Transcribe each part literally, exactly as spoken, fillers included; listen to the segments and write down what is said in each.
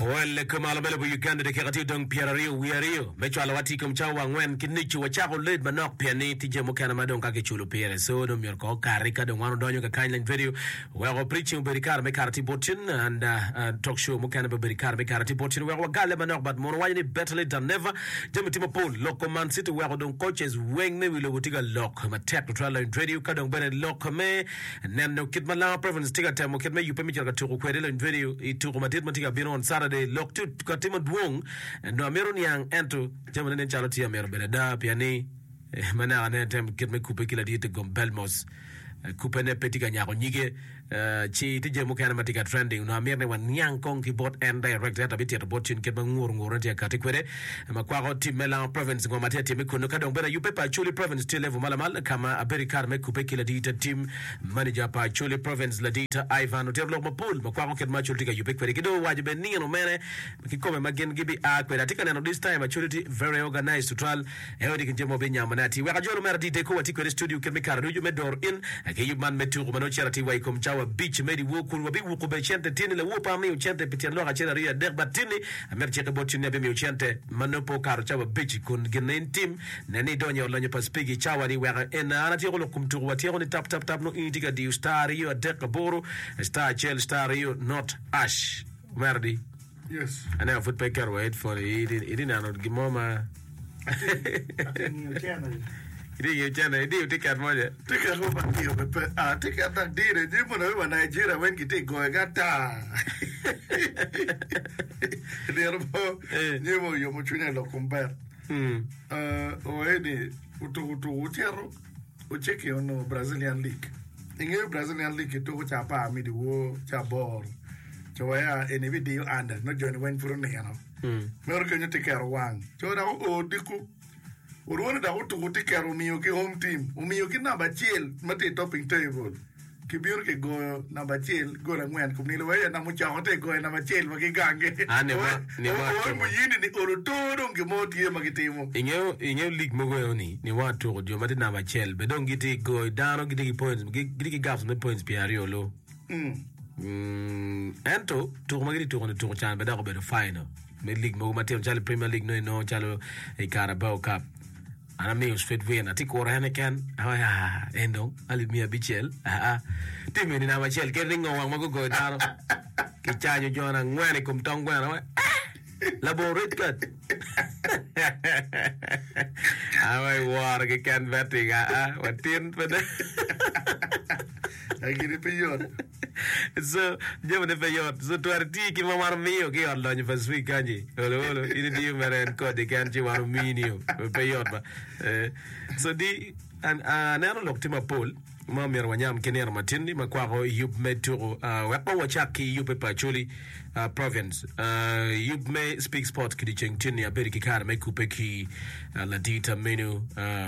Well, kama labela bu Uganda de kati dong piarario wiario mecho alawati kumchawa ngwen kinichu wachako led manok piani tije mokana madong kake chulo piere so no myorko karika dong wano donyo ka kindline video wego preaching berikar me karati botin and uh, uh, talk show mokana berikar me karati botin wego gale manok but mono wani better late than never jemi timo Paul loko man city wego dong coaches weng me wilo butiga lok ma tap to trial radio kadong bene lok me nendo kitmala province tiga temo kitme yupe mi chaka tuku kwedelo video itu kumatit matiga bino on Saturday look to katima duong no amero niang ento jamane ne chalo tia mero beleda piani mana ane tem kitme kupe kila diete gombelmos kupe ne petika nyako nyige chi tije mukana matika trending no amerne wan niang kong ki bot and direct data biti to botin kitma ngur ngur tia katikwere makwa team mela province ngoma tia team kuno kadong bera yupe pa chuli province till level malamal kama aberi kar me kupe kila diete team manager pa chuli province la dita Ivan hotel lo mapul makwa kitma chuli tika yupe kwere kido wajibe ni no mene kikome magen gibi a kwere tika no this time actually very organized to trial eodi kinjemo benya manati waka jolo mera dite ko ati kwere studio kemikar ruju medor in ke yuman metu ko mano charity wai kom chawa beach medi woku wabi woku be chente tini le wopa mi chente pitelo ga chera ria der batini amer chete botini be mi chente manopo kar chawa beach kun genen team nani donyo lonyo paspigi chawa ni waka en anati ko kumtu wati ko ni tap tap tap no indiga di star rio der boro star chel star rio not ash merdi yes ana foot packer wait for it it in anot gimoma atenyo channel Idi yo chana idi yo ticket moja. Ticket mo patio pepe. Ah ticket tak dire ni mo na Nigeria wen kiti go gata. Dire mo ni mo yo mo chune lo compare. Hmm. Uh o edi utu utu utero o check ono Brazilian League. Inge Brazilian League to cha pa mi di wo cha bor. Chawaya eni video under no join wen furu ne yana. Hmm. Mero kenyo ticket wang. Chora o diku Urone da utu kuti kero umiyo ki home team. Umiyo ki namba chiel mati topping table. Kibiur ke go namba chiel go na ngwen kumnilo waya na mucha hote go namba chiel maki gange. Ah ne wa ne wa. Oe muyini ni orotoro nge moti ye makitimo. Inyo inyo league mogo yoni ni wa to jo mati namba chiel. Bedong giti go dano giti ki points giti ki gaps me points piario lo. Hmm. Hmm. Ento to magiti to kono to chan bedako bedo final. Me league mogo mati on chale Premier League no no chalo e Carabao Cup. Ana mi straight win ati ko rene kan ah endo ali mi abichel ah timi ni na machel ke ringo wang mago go daro ki chanyo jona ngwane kum tong ngwana laborit kat awai war ke kan betting ah watin pede Agiri peyor so jemo de peyor so to arti ki mamar mio ki allo ni faswi kanji olo olo ini di meren ko de kan ji waru minio peyor ba so di an anero loktima Paul ma mer wanyam kener matindi makwa ko yup meturo wepo wachaki yup pachuli province yup me speak sport kidi chengtini aberi kikara me kupeki ladita menu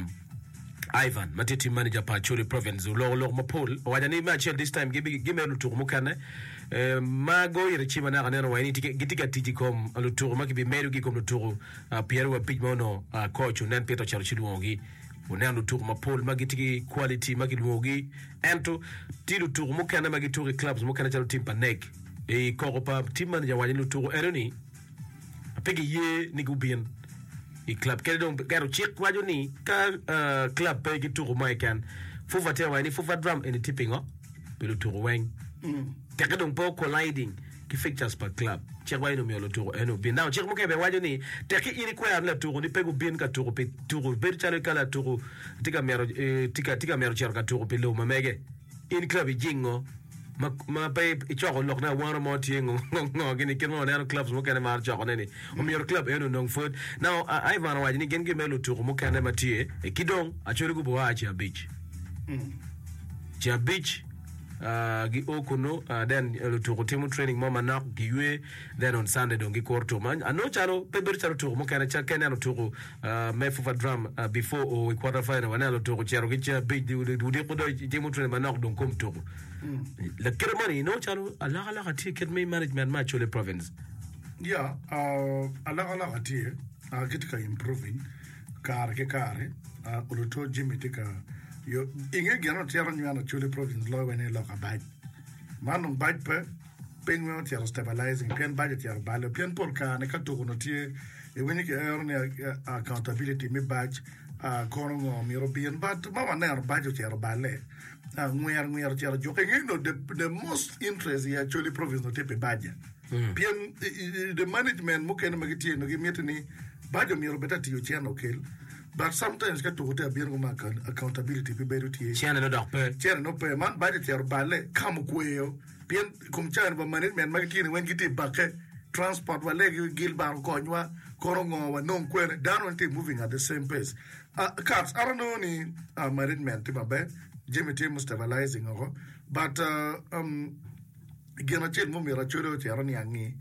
Ivan matiti manager pa Chuli province lo lo mapol wajani match this time give give me lutur mukane eh mago irichima na kanero wani gitika tijikom lutur makibi meru gikom lutur Pierre wa pigmono coach unen Peter Charchiduongi unen lutur mapol magitiki quality magiduongi ento ti lutur mukane magituri clubs mukane chalo team panek e koropa team manager wani lutur eroni apegi ye nigubien i club kele don garo chik wajo ni ka uh, club pe ki turu mai kan fufa te wani fufa drum in tipping up pelo turu wang mm keke don po colliding ki fixtures per club chek wani no mi lo turu eno bin now chek mo ke be wajo ni te ki ini kwa la turu ni pegu bin ka turu pe turu ber chale kala turu tika mero eh, tika tika mero cher ka turu pe lo mamege in club jingo ma ma pay ichoko lok na wano mo tiengo ngo gini kino na clubs mo kana mar choko neni o mi club eno nong foot now I Ivan wajini gen ge melo to mo kana matie e kidong achori go bo acha beach mm cha beach uh gi okuno uh, then uh, to team training mama na giwe then on Sunday dongi korto man ano charo peber charo to mo kana cha kana no to uh me fufa drum uh, before o quarter final wana lo to charo gi cha beach di di ko do team training manok don kom to le kermani no charo ala ala ati kerme management ma Chole province yeah uh ala ala ati uh kitika improving kar ke kare uh uruto jimitika yo inge gano tiara nyana Chole province lo wene lo ka baj manung baj pe pen we tiaro stabilizing pen budget tiaro bale pen polka ne ka to no tie e when you earn accountability me badge uh kono mi European but mama ne budget tiaro bale ngwer ngwer tiaro jo ke no the the most interest ya actually province no tepe budget pen the management mo ken magiti no gimetni budget mi robeta tiyo tiano kel. But sometimes get to hotel being accountability be better to Channel no doctor. Channel no pay man by the tier ballet come quail. Pian cum chan management magazine when get it back transport wale gilbar conwa corongo non quer down until moving at the same pace. Uh cats I don't know any uh management to my bed. Jimmy Tim stabilizing over. But uh um again a chill mummy rachuro tiarani angi.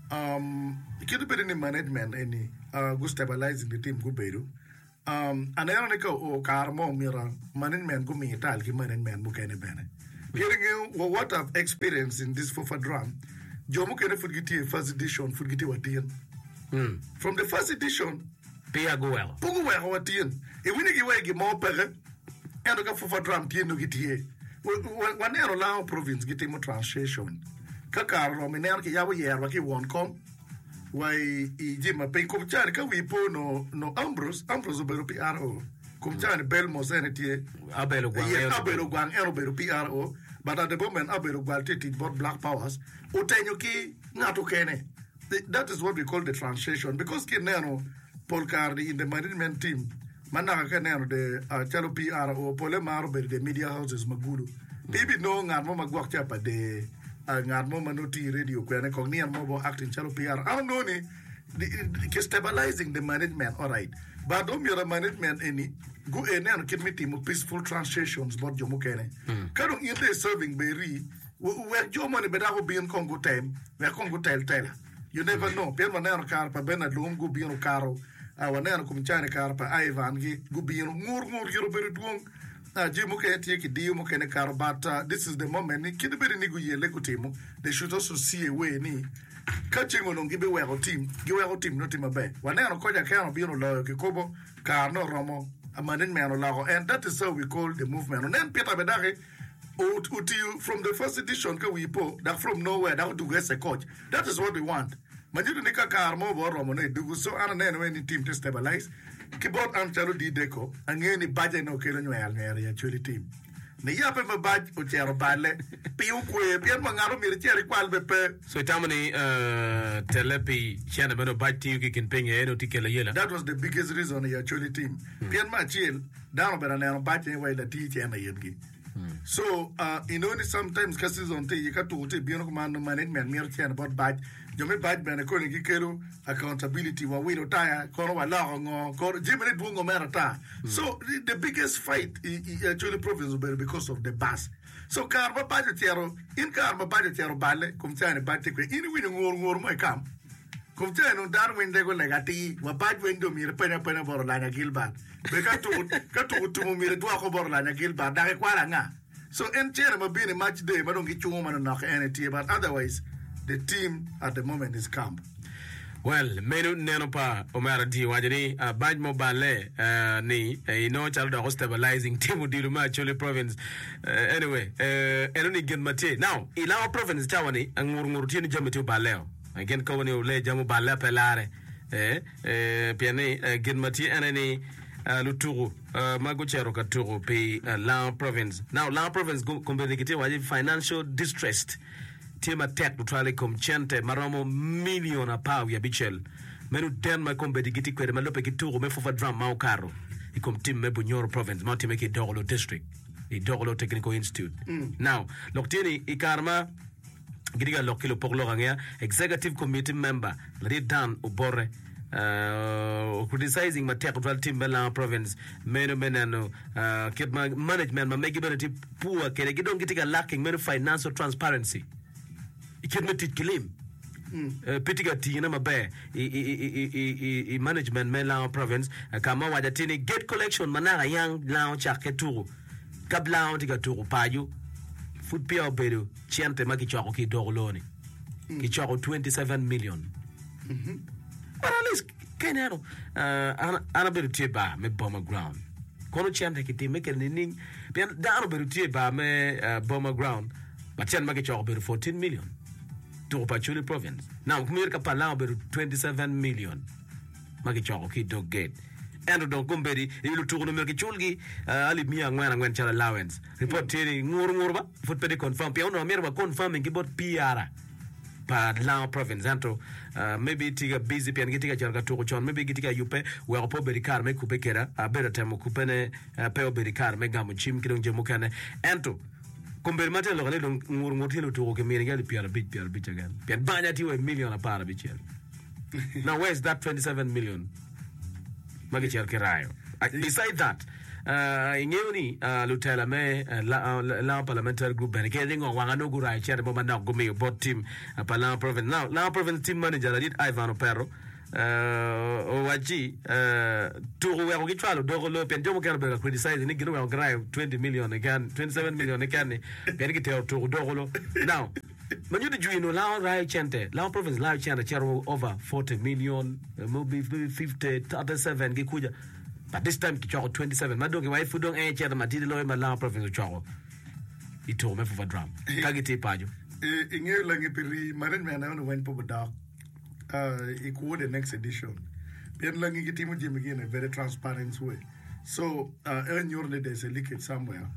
Um it be any management any uh go stabilizing the team go beru. Um, and I only go, oh, Carmo, Mira, management, go me, Talki, management, Mukene Bene. Hearing you, what I've experienced in this Fofa drum, Jomukene Fugiti, first edition, Fugiti Watian. From the first edition, Pia go well. Pugu Watian. If we give away more pere, and go Fofa drum, Tiano Gitie. One air allow province getting more translation. Kakaro, Minerki Yawa Yerwaki won't come. Why Jim pay Kumchan can we po no no Ambrose Ambrose Obero P R O Kumchan Belmo Senate Abelo Abelo Guan Aerobero P R O but at the moment Abelo Gualti bought black powers Otenuki not okay. That is what we call the translation because Kinano Polcardi in the management team Manaka Canano the Chalo P R O Polemaro the media houses Maguru maybe no Namo Magwakchapa de Ngarmo Manuti radio kwene cognian mobile acting chalo P R. I don't know ni stabilizing the management, all right. But don't your management any go ene and keep me team peaceful translations but jomo kene. Kadong inte serving berry where jomo be da be in Congo time, where Congo tell tell. You never know. Pian manero carpa bena lum go biano caro. I wanero kumchane carpa Ivan gi go biano ngur ngur giro beru duong. Jimu ke take dio mo kene karo but uh, this is the moment ni kid be ni go ye leko team they should also see a way ni catching on give away our team give away our team not team abe wanero koja kano bi no lo ke kobo car no romo a management no lago and that is how we call the movement and then Peter Bedare uti from the first edition ka we po that from nowhere that to get a coach that is what we want majidu nika car mo bo romo no do so ana na when team to stabilize Kibot Ancharo di Deco, and any budget no killing area actually team. The Yappa badge or Chero Bale, Piuque, Pier Mangaro military qualbe. So Tamani uh Telepi Chanabano Bati can ping a ticket yellow. That was the biggest reason the actually team. Pier Machil, down by an budget way the teacher and a yegi. So, uh, in only sometimes cases on the Yakatu, Biano Command Management, Mirchan about badge. Jome badge ban according to Kero, accountability, what we retire, Koro Long or Jimmy Bungo Marata. So, the, the biggest fight is actually province because of the bus. So, Karma Budgetero, in Karma Budgetero Bale, Kumtan Batik, in winning war, war, my camp. Kumtan, Darwin, they go like a tea, what bad window, Mirapena Pena Borlana Gilbert. Bekatu, Katu to Miradwako Borlana Gilbert, Darequaranga. So, in Cherama being a match day, but don't get you woman and knock any tea, but otherwise, the team at the moment is camp. Well, menu nenopa omara di wajani uh, baj mo bale uh, ni uh, ino chalo da stabilizing team udiluma chole province uh, anyway uh, enoni gen mate now ilawa province chawani angur ngur tini jamete baleo again kawani ule jamu bale pelare eh eh piane uh, gen mate enani uh, luturu uh, mago chero katuru pe uh, la province now la province kombedikite waji financial distressed Tima tek utwale kumchente maromo million a pau ya bichel menu den ma kombe digiti kwere malope kituru me fufa drum mau karo ikom tim me Bunyoro province ma tim ke Dogolo district i Dogolo Technical Institute mm. Now loktini ikarma gidiga lokilo poklo ngaya executive committee member ladi dan ubore uh criticizing ma tek utwale tim la province menu menano uh kid management ma make benefit poor kere gidon gitika lacking menu financial transparency ikirmetit kilim petiga tina mabe i management men la province kama wajatini gate collection manara yang la chaketuru kabla tiga turu payu food pia obedo chiante makichwako ki Dogoloni kichwako twenty-seven million mhm but at least kenero uh ana bedo tiba me bomber ground kono chiante kitime kenini pia dano bedo tiba me bomber ground but chiante makichwako bedo fourteen million to Pachuli province. Now, Kumirka Palau be twenty-seven million. Magi choko ki dog gate. And don't come berry, you look to the Milky Chulgi, Ali Mia Ngwan when child allowance. Report telling Murmurba, foot petty confirm, Piano Mirba confirming about Piara. Pa Lao province, Anto, maybe take a busy pen, getting a jarga to John, maybe getting a Yupe, where Pope Bericard, make Kupekera, a better time of Kupene, Peo Bericard, Megam, Chim Kilong Jamukane, Anto. Compare Matel or little Murmutilo to walk a million, Pierre bit, Pierre bit again. Pierre Banya to a million a part of it. Now, where's that twenty-seven million? Magichel Kirayo. Beside that, uh, in Yoni, uh, Lutella May, La Parliamentary Group, and Kelly or Wanganogurai, Chairman now go me about team, a Palau Province. Now, Lao Province team manager, I did Ivan Opero, uh, Owaji, uh, to Wagitral, Dogolo, and Jomo Canberra criticizing Nick Gray, twenty million again, twenty-seven million again, Benigate to Dogolo. Now, when you do you know Lao Rai Chante, Lao Province Lao Chante, Charo over forty million, maybe fifty, thirty-seven, Gikuja. But this time, Kicharo twenty-seven. Madogi, why if you don't enter the material in Lao Province, Charo? He told me for a drum. Kagiti Paju. In your Langipiri, Marin Man went for a dog. Uh, he quote the next edition. Pian Langitimu Jim again, a very transparent way. So, uh, earn your there's a leakage somewhere.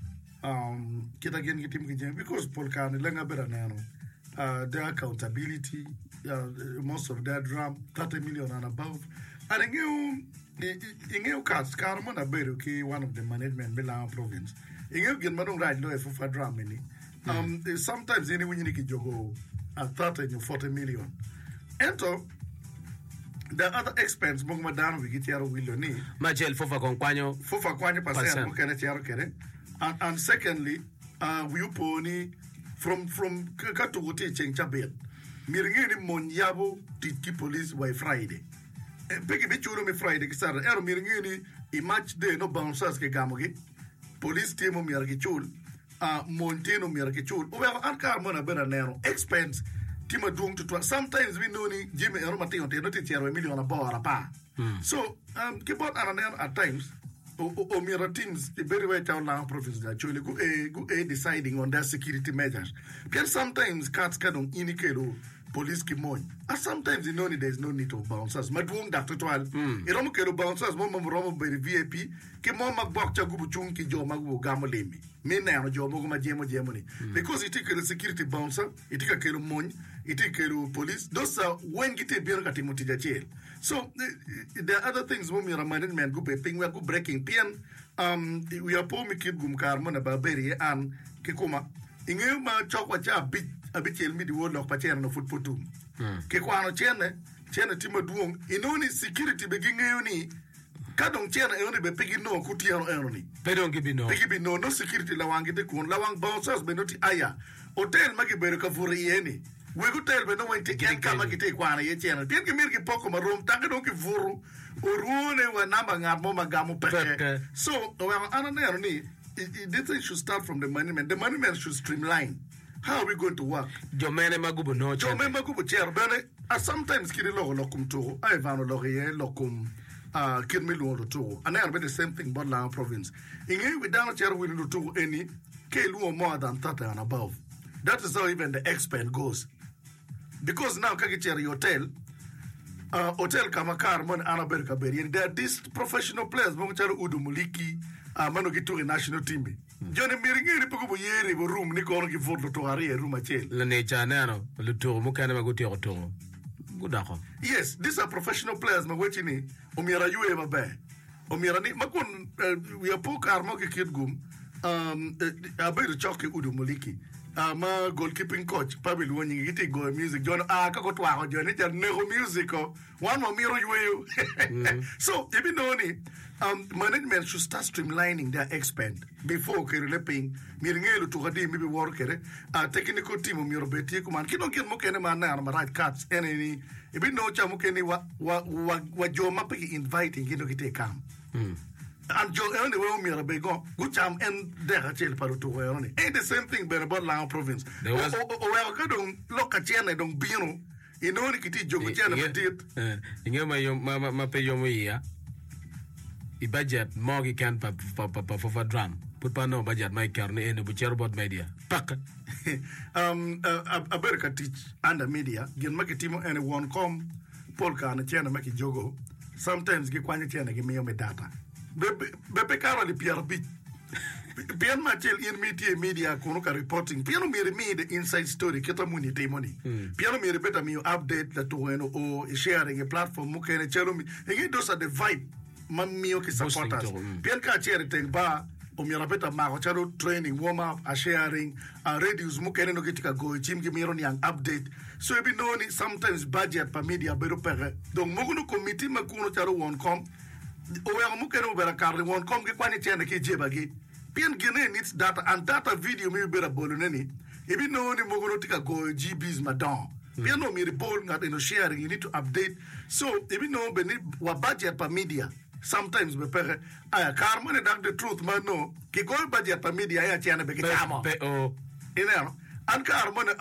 Um, kita again get him because Polka and Langa Beranano, uh, their accountability, uh, most of their drum, thirty million and above. And you, in you cats, Carmona Beruki, one of the management Milan province. In you get Madon right no for drum any. Um, sometimes any when you need to go at thirty and forty million. Ento the other expense, Bongmadan, we get here will need. Majel Fofa Conquano, Fofa Quano percent, can it here, And, and secondly, uh, we pony from from Katugote Chenchabet. Miringini Monyabo Tiki Police by Friday. Peggy Bichuru me Friday, Sir, Er Miringini, a match day no bouncers Gamogi, Police team of Mirkichul, uh, Monteno Mirkichul, over Ancarmona Beranero, expense, Tima Dung to sometimes we know Jimmy Ermatino, not a million a bar a pa. So, um, Kibot Araner at times. O Mira teams, the very way town now province actually go a go a deciding on their security measures. Because sometimes cats can indicate police kimon. And sometimes you know there is no need of bouncers. Madwong that total. It don't care bouncers, mom romo by the V I P. Kimon Magbok Chagubu Chunki Jo Magu Gamolemi. Mina Jo Moguma Jemo Gemoni. Because it take a security bouncer, it take a kilo mon, it take a police. Those are when get a beer at Timothy jail. So there are other things when we are management group ping we are breaking pian um we are poor kid gum carmona barbari and kikuma ingema chokwa cha bit a bit tell me the word of pachen no foot putum kikwano chene chene timo duong inoni security begin yoni kadong chene only be pigi no kutiano eroni they don't give you no pigi no no security lawang de kun lawang bouncers be not aya hotel magi berka furi yeni. We could tell me no one take and come and take one a channel. Pian Mirki Pokoma room, Tangadoki Vuru, or Rune when Namanga Moma Gamu Peke. So, Anani, this thing should start from the monument. The monument should streamline. How are we going to work? Jomene Magubu no Joe Magubu chair, Bene, sometimes Kirilo locum to Ivan Lorie locum. Uh, Kirmilu to, and I'll be the same thing, but Lao province. In here, we down a chair will do any Kelu more than thirty and above. That is how even the expense goes. Because now Kakicheri Hotel, uh, Hotel Kamakar, Mon Anaberka Berry, and there are these professional players, Moncharo Udumuliki, uh, Manogitu national team. Johnny Miringiri Puku Yeri, room, Nico Givoto to Ari, room at jail. Lanecha Nano, Luto, Mukana Guti Oto. Good. Yes, these are professional players, Mawachini, Omira, you ever bear. Omirani, Makun, we are poor Karmoki Kidgum, um, a bit of Choki Udumuliki. I'm a goalkeeping coach. Probably when you get go music, John, ah, Kakotwa, John, it's a no musical. One more mirror you. So, even though um, management should start streamlining their expand before Kerleping, Miringelo to Hadi, maybe worker, a technical team of Mirobeti, command, Kino Mokene man, right cuts, any, even no Chamukeni, what Joe Mappy inviting, you know, get come. And Joe only way me a go, good time and there a chill paruto only. Ain't the same thing but about Lao province. There was oh I don't look at China don't be no in only kitty joke China did. In your my pay your way, the budget more can for drum. put pa no budget mai karne en bu cherbot media pak um uh, America teach under media gen maketimo en one com polka na chena maki jogo sometimes ge kwanya chena ge miyo me data be be karo li P R B pian machel in media media kono ka reporting piano mi mi the inside story keta muni te moni piano mi repeta mi update la to eno o sharing a platform mu kene chelo mi e those are the vibe man mio ke supporters pian ka chere teng ba o mi repeta ma ko charo training warm up a sharing a radios mu kene no kitika go chim gi miro ni an update so e bi no ni sometimes budget pa media bero pere donc mo no committee ma kuno charo won com o ya mu kene o bera karri won com ge kwani chene ke jeba gi Pian Guinea needs data and data video me better boloneni. If you know the mogonotika go G Bs madam. Pian no me report not in sharing, you need to update. So if you know beni wa budget per media. Sometimes we pay aya karma ne dak the truth man no. Ki go budget per media aya chana be kama. Oh. You know, and karma